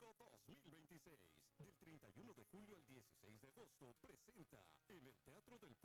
Expo 2026. Del 31 de julio al 16 de agosto presenta en el Teatro del